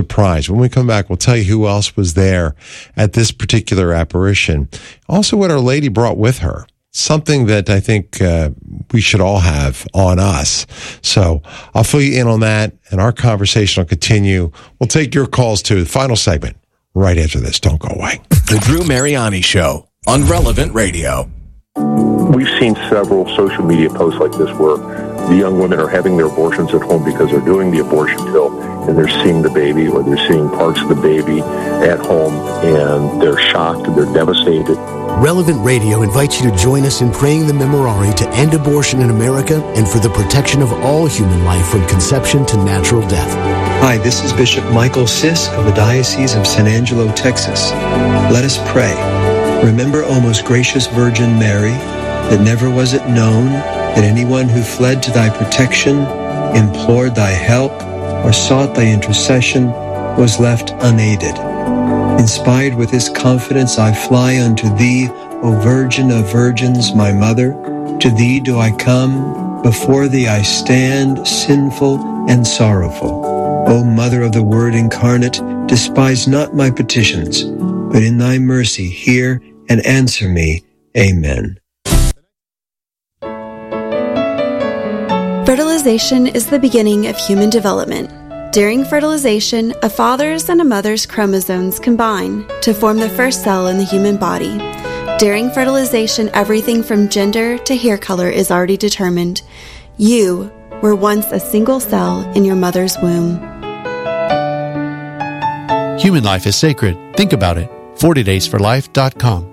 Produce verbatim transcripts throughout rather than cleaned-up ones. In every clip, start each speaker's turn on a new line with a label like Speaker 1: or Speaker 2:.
Speaker 1: surprise. When we come back, we'll tell you who else was there at this particular apparition. Also, what Our Lady brought with her. Something that I think uh, we should all have on us. So I'll fill you in on that, and our conversation will continue. We'll take your calls to the final segment right after this. Don't go away.
Speaker 2: The Drew Mariani Show on Relevant Radio.
Speaker 3: We've seen several social media posts like this where the young women are having their abortions at home because they're doing the abortion pill and they're seeing the baby, or they're seeing parts of the baby at home, and they're shocked and they're devastated.
Speaker 4: Relevant Radio invites you to join us in praying the Memorare to end abortion in America and for the protection of all human life from conception to natural death.
Speaker 5: Hi, this is Bishop Michael Sisk of the Diocese of San Angelo, Texas. Let us pray. Remember, O most gracious Virgin Mary, that never was it known that anyone who fled to thy protection, implored thy help, or sought thy intercession was left unaided. Inspired with this confidence, I fly unto thee, O Virgin of Virgins, my Mother. To thee do I come, before thee I stand, sinful and sorrowful. O Mother of the Word incarnate, despise not my petitions, but in thy mercy hear and answer me. Amen.
Speaker 6: Fertilization is the beginning of human development. During fertilization, a father's and a mother's chromosomes combine to form the first cell in the human body. During fertilization, everything from gender to hair color is already determined. You were once a single cell in your mother's womb.
Speaker 7: Human life is sacred. Think about it. forty days for life dot com.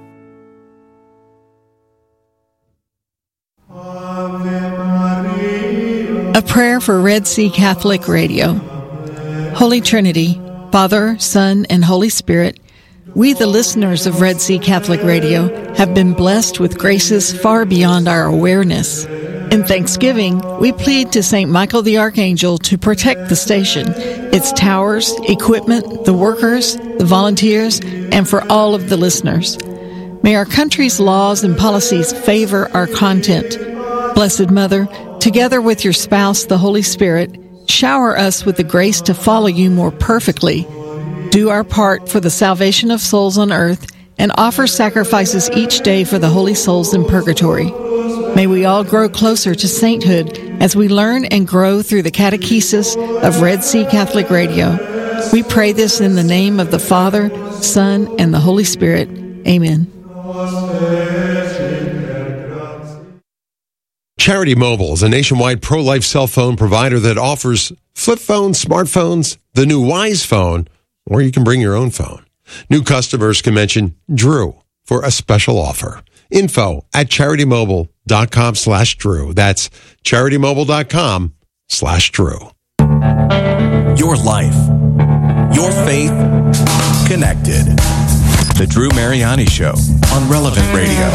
Speaker 8: A prayer for Red Sea Catholic Radio. Holy Trinity, Father, Son, and Holy Spirit, we, the listeners of Red Sea Catholic Radio, have been blessed with graces far beyond our awareness. In thanksgiving, we plead to Saint Michael the Archangel to protect the station, its towers, equipment, the workers, the volunteers, and for all of the listeners. May our country's laws and policies favor our content. Blessed Mother, together with your spouse, the Holy Spirit, shower us with the grace to follow you more perfectly, do our part for the salvation of souls on earth, and offer sacrifices each day for the holy souls in purgatory. May we all grow closer to sainthood as we learn and grow through the catechesis of Red Sea Catholic Radio. We pray this in the name of the Father, Son, and the Holy Spirit. Amen.
Speaker 1: Charity Mobile is a nationwide pro-life cell phone provider that offers flip phones, smartphones, the new Wise phone, or you can bring your own phone. New customers can mention Drew for a special offer. Info at charitymobile.com slash Drew. That's charitymobile.com slash Drew.
Speaker 2: Your life, your faith, connected. The Drew Mariani Show on Relevant Radio.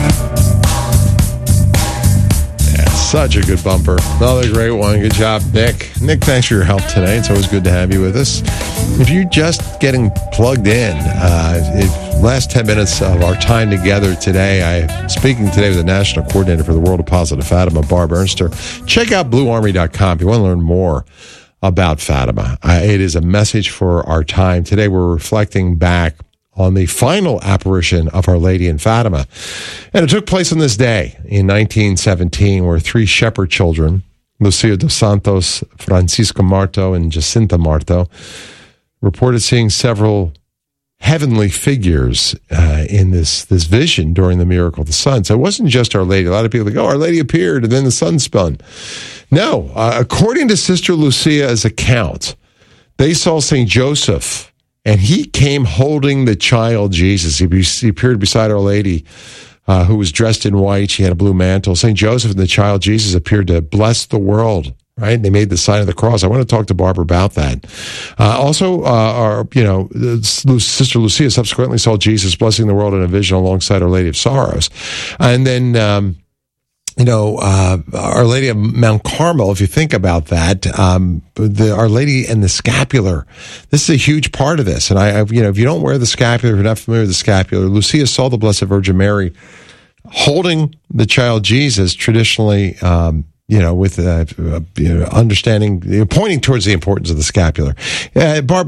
Speaker 1: Such a good bumper. Another great one. Good job, Nick. Nick, thanks for your help today. It's always good to have you with us. If you're just getting plugged in, uh, if last ten minutes of our time together today, I'm speaking today with the National Coordinator for the World of Positive Fatima, Barb Ernster. Check out blue army dot com if you want to learn more about Fatima. Uh, it is a message for our time. Today we're reflecting back on the final apparition of Our Lady in Fatima. And it took place on this day in nineteen seventeen, where three shepherd children, Lucia dos Santos, Francisco Marto, and Jacinta Marto, reported seeing several heavenly figures uh, in this, this vision during the miracle of the sun. So it wasn't just Our Lady. A lot of people go, oh, Our Lady appeared and then the sun spun. No, uh, according to Sister Lucia's account, they saw Saint Joseph, and he came holding the child Jesus. He, be, he appeared beside Our Lady, uh, who was dressed in white. She had a blue mantle. Saint Joseph and the child Jesus appeared to bless the world, right? They made the sign of the cross. I want to talk to Barbara about that. Uh, also, uh, our, you know, Sister Lucia subsequently saw Jesus blessing the world in a vision alongside Our Lady of Sorrows. And then, um, you know, uh, Our Lady of Mount Carmel, if you think about that, um, the Our Lady and the scapular, this is a huge part of this. And I, I, you know, if you don't wear the scapular, if you're not familiar with the scapular, Lucia saw the Blessed Virgin Mary holding the child Jesus, traditionally, um, you know, with uh, uh, you know, understanding, pointing towards the importance of the scapular. Uh, Barbara,